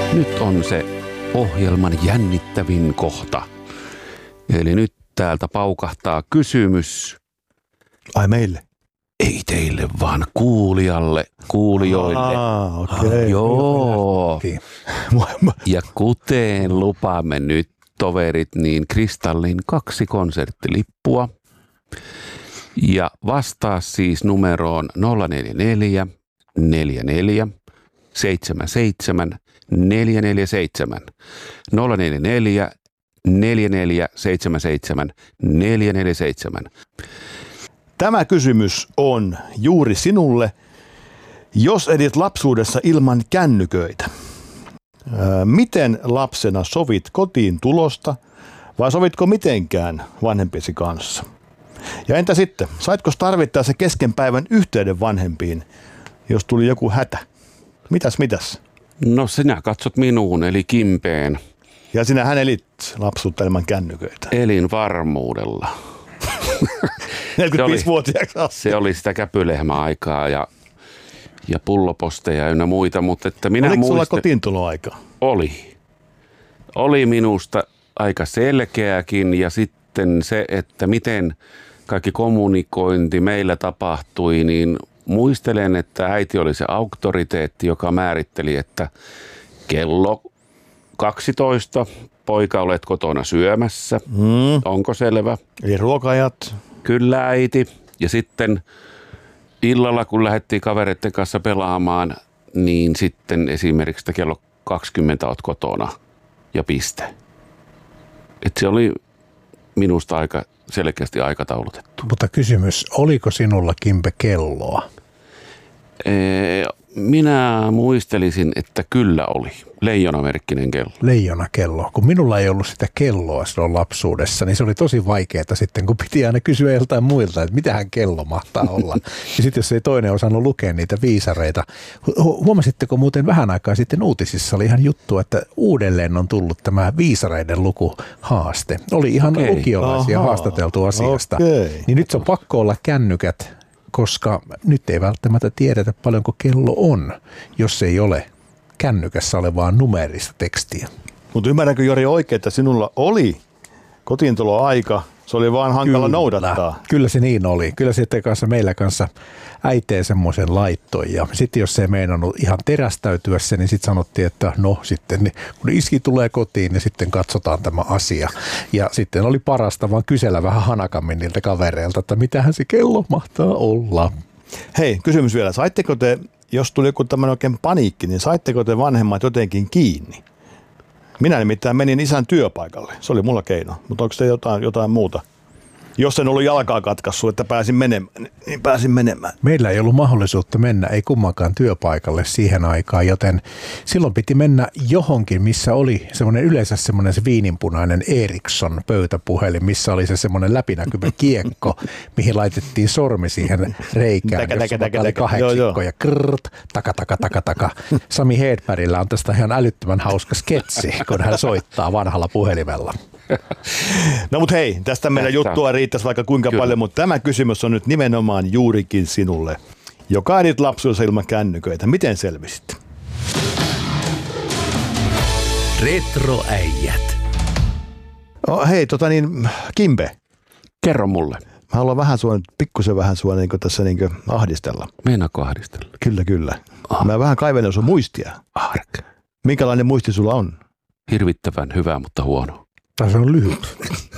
Nyt on se ohjelman jännittävin kohta. Eli nyt täältä paukahtaa kysymys. Ai meille? Ei teille, vaan kuulijoille. Okei. Joo. Ja kuten lupaamme nyt, toverit, niin Kristallin 2 konserttilippua. Ja vastaa siis numeroon 044 44 77 447. 044 44 77 447. Tämä kysymys on juuri sinulle, jos edit lapsuudessa ilman kännyköitä. Miten lapsena sovit kotiin tulosta vai sovitko mitenkään vanhempiesi kanssa? Ja entä sitten, saitko tarvittaessa kesken päivän yhteyden vanhempiin, jos tuli joku hätä? Mitäs? No sinä katsot minuun, eli Kimpeen. Ja sinähän elit lapsuutta ilman kännyköitä. Elin varmuudella. 45-vuotiaaksi asti. Se oli sitä käpylehmäaikaa ja pulloposteja ynnä muita, mutta että minä oliko sulla kotiintuloaikaa? Oli minusta aika selkeäkin ja sitten se, että miten kaikki kommunikointi meillä tapahtui, niin muistelen, että äiti oli se auktoriteetti, joka määritteli, että kello 12, poika olet kotona syömässä, onko selvä? Eli ruoka-ajat. Kyllä äiti. Ja sitten illalla, kun lähdettiin kavereiden kanssa pelaamaan, niin sitten esimerkiksi että kello 20 olet kotona ja piste. Että se oli minusta aika selkeästi aikataulutettu. Mutta kysymys, oliko sinulla, Kimpe, kelloa? Minä muistelisin, että kyllä oli. Leijonamerkkinen kello. Leijonakello. Kun minulla ei ollut sitä kelloa silloin lapsuudessa, niin se oli tosi vaikeaa sitten, kun piti aina kysyä joltain muilta, että mitähän kello mahtaa olla. Ja sitten jos ei toinen osannut lukea niitä viisareita. Huomasitteko muuten vähän aikaa sitten uutisissa oli ihan juttu, että uudelleen on tullut tämä viisareiden lukuhaaste. Oli ihan lukiolaisia haastateltu asiasta. Niin nyt se on pakko olla kännykät, koska nyt ei välttämättä tiedetä paljonko kello on, jos ei ole kännykässä olevaa numerista tekstiä. Mutta ymmärränkö, Jori, oikein, että sinulla oli kotiintuloaika, se oli vaan hankala noudattaa? Kyllä se niin oli. Kyllä sitten kanssa meillä kanssa äiteen semmoisen laittoi. Ja sitten jos se ei meinannut ihan terästäytyä se, niin sitten sanottiin, että no sitten kun iski tulee kotiin, niin sitten katsotaan tämä asia. Ja sitten oli parasta vaan kysellä vähän hanakammin niiltä kavereilta, että mitähän se kello mahtaa olla. Hei, kysymys vielä. Saitteko te, jos tuli joku tämmöinen oikein paniikki, niin saitteko te vanhemmat jotenkin kiinni? Minä nimittäin menin isän työpaikalle. Se oli mulla keino. Mutta onko se jotain muuta? Jos en ollut jalkaa katkaissut, että pääsin menemään, niin pääsin menemään. Meillä ei ollut mahdollisuutta mennä, ei kummankaan työpaikalle siihen aikaan, joten silloin piti mennä johonkin, missä oli yleensä semmoinen se viininpunainen Ericsson pöytäpuhelin, missä oli se semmoinen läpinäkyvä kiekko, mihin laitettiin sormi siihen reikään, jossa oli 8 ja krrt, taka. Sami Hedbergillä on tästä ihan älyttömän hauska sketsi, kun hän soittaa vanhalla puhelimella. No mut hei, tästä meillä juttua riittäisi vaikka kuinka paljon, mutta tämä kysymys on nyt nimenomaan juurikin sinulle, joka edit lapsuudessa ilman kännyköitä. Miten selvisit? Retroäijät. Hei, Kimpe. Kerro mulle. Mä haluan pikkusen vähän sua niin tässä niin ahdistella. Meinaatko ahdistella? Kyllä. Mä vähän kaivelen sun muistia. Minkälainen muisti sulla on? Hirvittävän hyvä, mutta huono. Se on lyhyt.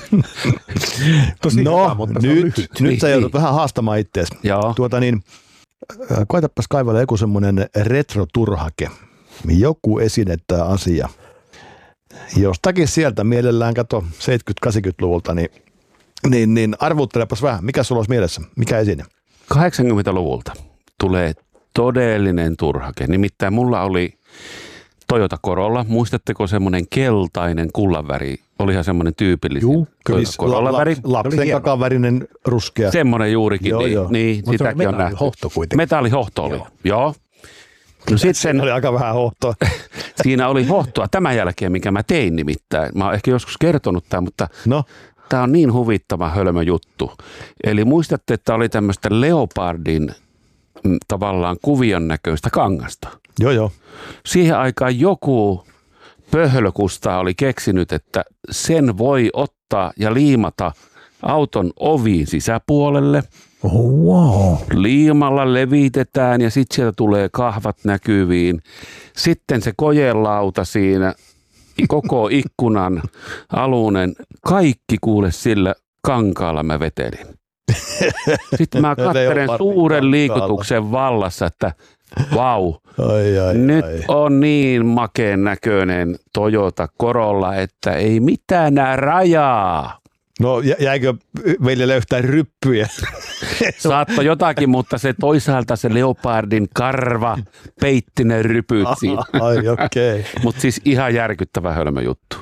Hyvä, mutta nyt sä joudut vähän haastamaan itseäsi. Koetapas kaivella joku semmoinen retroturhake. Joku esine tai asia. Jostakin sieltä mielellään, kato 70-80-luvulta, niin arvuuttelepas vähän. Mikä sulla olisi mielessä? Mikä esine? 80-luvulta tulee todellinen turhake. Nimittäin mulla oli Toyota Corolla. Muistatteko semmoinen keltainen kullanväri? Olihan semmoinen tyypillinen Corolla-väri. Lapsen kakavärinen ruskea. Semmoinen juurikin. Joo. Niin sitäkin on nähty. Metallihohto oli. Joo. No sitten oli aika vähän hohtoa. Siinä oli hohtoa tämän jälkeen, minkä mä tein nimittäin. Mä oon ehkä joskus kertonut tämän, mutta tämä on niin huvittava hölmö juttu. Eli muistatte, että oli tämmöistä leopardin tavallaan kuvion näköistä kangasta. Joo. Siihen aikaan joku Pöhlökusta oli keksinyt, että sen voi ottaa ja liimata auton oviin sisäpuolelle. Wow. Liimalla levitetään ja sitten sieltä tulee kahvat näkyviin. Sitten se kojelauta siinä, koko ikkunan alunen, kaikki kuule sillä kankaalla mä vetelin. Sitten mä katselen suuren liikutuksen vallassa, että vau, nyt on niin makeen näköinen Toyota Corolla, että ei mitään rajaa. No jäikö veljelle yhtään ryppyjä? Saattoi jotakin, mutta se toisaalta se Leopardin karva peitti ne rypyt siinä. Ai okei. Mutta siis ihan järkyttävä hölmö juttu.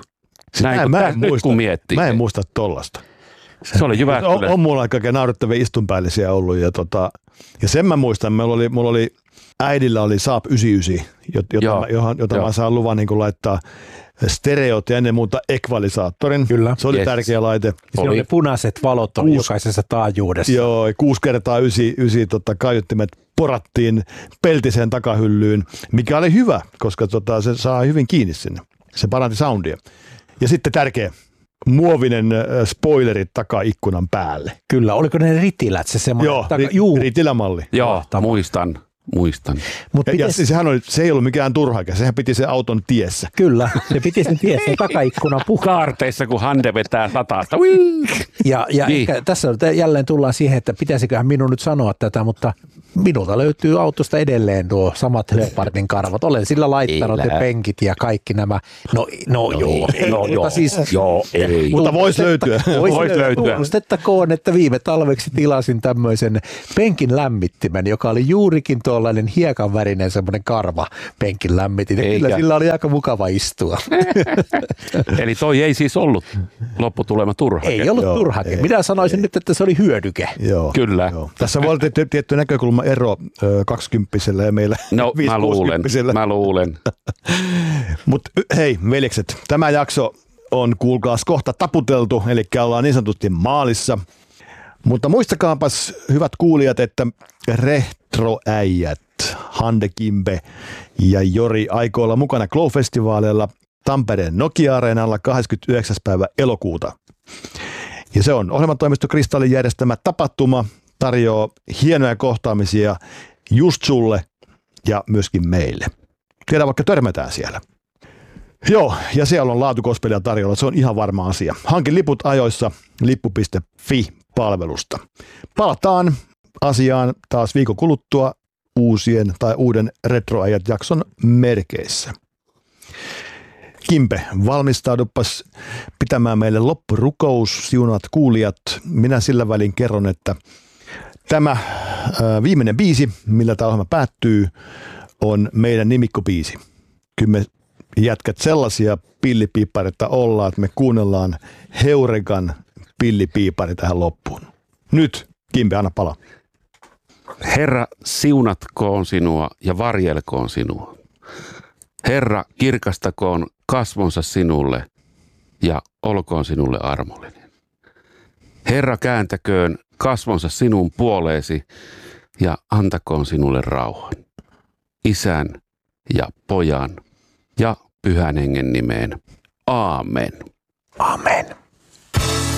Mä en muista tollasta. Se oli Jyväskylässä. On mulla aika naurettavia istunpäällisiä ollut. Ja sen mä muistan, mulla oli äidillä oli Saab 99, jota mä saan luvan niin kuin laittaa stereot ja ennen muuta ekvalisaattorin. Kyllä. Se oli tärkeä laite. Siellä oli punaiset valot oli jokaisessa taajuudessa. Joo, 6x9 kaiuttimet porattiin peltiseen takahyllyyn, mikä oli hyvä, koska se saa hyvin kiinni sinne. Se paranti soundia. Ja sitten tärkeä, muovinen spoileri takaikkunan päälle. Kyllä, oliko ne ritilät se semmoinen? Joo, ritilämalli. Joo, muistan. Se ei ollut mikään turhake, sehän piti se auton tiessä. Kyllä, se piti sen tiessä takaikkunan kaarteissa, kun Hande vetää satasta. Ja niin. Tässä jälleen tullaan siihen, että pitäisiköhän minun nyt sanoa tätä, mutta minulta löytyy autosta edelleen tuo samat Leopardin karvat. Olen sillä laittanut ne penkit ja kaikki nämä. No joo. Mutta siis, joo, ei. Mutta voisi löytyä. Tunnustettakoon, että viime talveksi tilasin tämmöisen penkin lämmittimen, joka oli juurikin tuollainen hiekan värinen semmoinen karva penkin lämmitin. Kyllä sillä oli aika mukava istua. Eli toi ei siis ollut lopputulema turhake. Ei ollut turhake. Minä sanoisin nyt, että se oli hyödyke. Joo. Kyllä. Joo. Tässä voi olla tietty näkökulma ero 20-vuotiailla ja meillä 5-60-vuotiailla. Mä luulen. Mutta hei veljekset, tämä jakso on kuulkaas kohta taputeltu, eli ollaan niin sanotusti maalissa. Mutta muistakaapas hyvät kuulijat, että retroäijät Hande, Kimbe ja Jori aikoo olla mukana Glow-festivaaleilla Tampereen Nokia-areenalla 29. päivä elokuuta. Ja se on ohjelmatoimisto Kristallin järjestämä tapahtuma, tarjoaa hienoja kohtaamisia just sulle ja myöskin meille. Tiedään vaikka törmätään siellä. Joo, ja siellä on laatukospelija tarjolla, se on ihan varma asia. Hankin liput ajoissa lippu.fi-palvelusta. Palataan asiaan taas viikon kuluttua uuden Retroajat jakson merkeissä. Kimpe, valmistaudupas pitämään meille loppurukous, siunaat kuulijat. Minä sillä välin kerron, että tämä viimeinen biisi, millä tämä ohjelma päättyy, on meidän nimikkobiisi. Kyllä me jätkät sellaisia pillipiippareita ollaan, että me kuunnellaan Heurekan pillipiipari tähän loppuun. Nyt, Kimpe, anna pala. Herra, siunatkoon sinua ja varjelkoon sinua. Herra, kirkastakoon kasvonsa sinulle ja olkoon sinulle armollinen. Herra, kääntäköön kasvonsa sinun puoleesi ja antakoon sinulle rauhan. Isän ja Pojan ja Pyhän Hengen nimeen. Aamen. Amen.